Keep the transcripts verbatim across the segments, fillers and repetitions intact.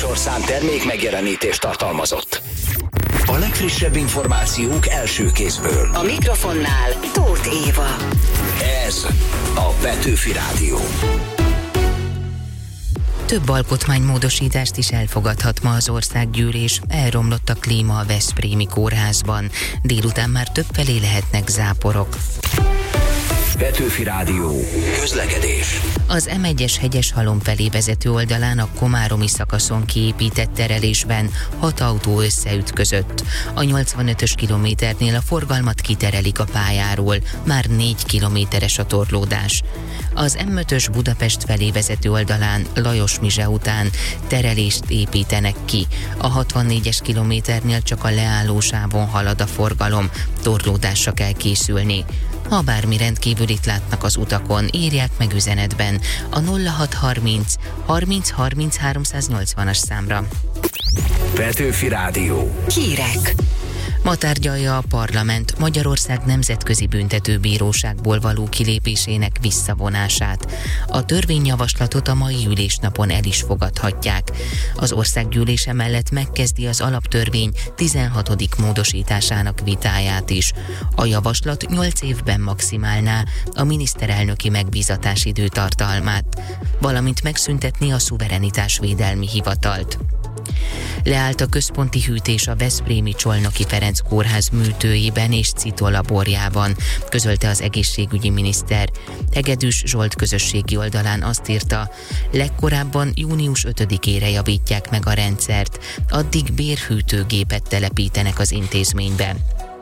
műsorszám termék megjelenítést tartalmazott. A legfrissebb információk első kézből. A mikrofonnál Tóth Éva. Ez a Petőfi Rádió. Több alkotmánymódosítást is elfogadhat ma az országgyűlés. Elromlott a klíma a veszprémi kórházban. Délután már többfelé lehetnek záporok. Petőfi Rádió. Közlekedés. Az em egyes Hegyeshalom felé vezető oldalán a komáromi szakaszon kiépített terelésben hat autó összeütközött. A nyolcvanötös kilométernél a forgalmat kiterelik a pályáról, már négy kilométeres a torlódás. Az em ötös Budapest felé vezető oldalán Lajos Mizse után terelést építenek ki. A hatvannégyes kilométernél csak a leállósávon halad a forgalom, torlódásra kell készülni. Ha bármi rendkívülit látnak az utakon, írják meg üzenetben a nulla hat harminc harminc harminc háromszáznyolcvanas számra. Petőfi Rádió. Hírek. Ma tárgyalja a parlament Magyarország Nemzetközi Büntetőbíróságból való kilépésének visszavonását. A törvényjavaslatot a mai ülésnapon el is fogadhatják. Az országgyűlése mellett megkezdi az alaptörvény tizenhatodik módosításának vitáját is. A javaslat nyolc évben maximálná a miniszterelnöki megbízatás időtartalmát, valamint megszüntetni a szuverenitásvédelmi hivatalt. Leállt a központi hűtés a veszprémi Csolnoki Ferenc kórház műtőjében és citolaborjában, közölte az egészségügyi miniszter. Hegedűs Zsolt közösségi oldalán azt írta, legkorábban június ötödikére javítják meg a rendszert, addig bérhűtőgépet telepítenek az intézménybe.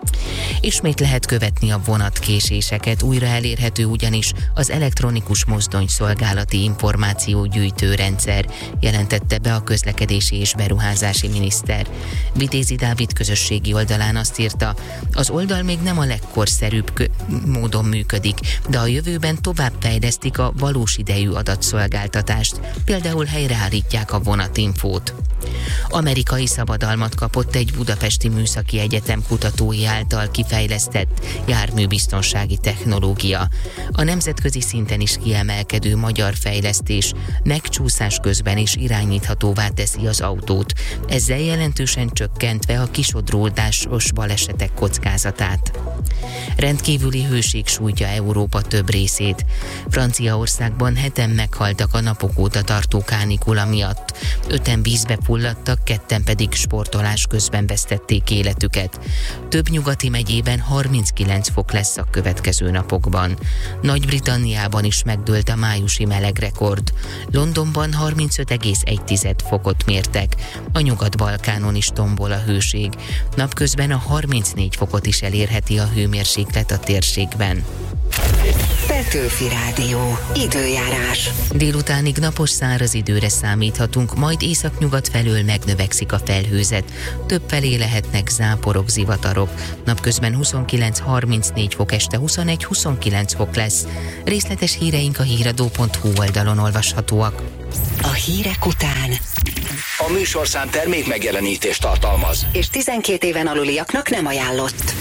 Ismét lehet követni a vonatkéséseket, újra elérhető ugyanis az elektronikus mozdonyszolgálati információgyűjtő rendszer, jelentette be a közlekedési és beruházási miniszter. Vitézi Dávid közösségi oldalán azt írta, az oldal még nem a legkorszerűbb kö- módon működik, de a jövőben tovább fejlesztik a valós idejű adatszolgáltatást, például helyreállítják a vonatinfót. Amerikai szabadalmat kapott egy budapesti műszaki egyetem kutatói által kifejlesztett járműbiztonsági technológia. A nemzetközi szinten is kiemelkedő magyar fejlesztés megcsúszás közben is irányíthatóvá teszi az autót, ezzel jelentősen csökkentve a kisodródásos balesetek kockázatát. Rendkívüli hőség sújtja Európa több részét. Franciaországban heten meghaltak a napok óta tartó kánikula miatt. Öten vízbe fulladtak, ketten pedig sportolás közben vesztették életüket. Több nyugati megyében harminckilenc fok lesz a következő napokban. Nagy-Britanniában is megdőlt a májusi melegrekord. Londonban harmincöt egész egy fokot mértek. A Nyugat-Balkánon is tombol a hőség. Napközben a harmincnégy fokot is elérheti a hőmérséklet a térségben. Petőfi Rádió. Időjárás. Délutánig napos száraz időre számíthatunk, majd északnyugat felől megnövekszik a felhőzet. Több felé lehetnek záporok, zivatarok. Napközben huszonkilenc harmincnégy fok, este huszonegy huszonkilenc fok lesz. Részletes híreink a híradó pont hu oldalon olvashatóak. A hírek után A műsorszám termék megjelenítést tartalmaz. és tizenkét éven aluliaknak nem ajánlott.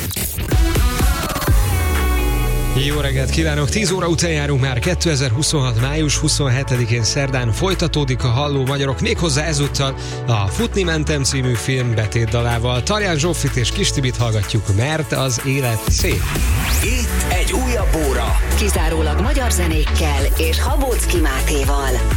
Jó reggelt kívánok! tíz óra után járunk már. kétezer-huszonhat. május huszonhetedikén szerdán folytatódik a Halló Magyarok, méghozzá ezúttal a Futni mentem című film betétdalával. Tarján Zsófit és Kis Tibit hallgatjuk, mert az élet szép. Itt egy újabb óra. Kizárólag magyar zenékkel és Habóczki Mátéval.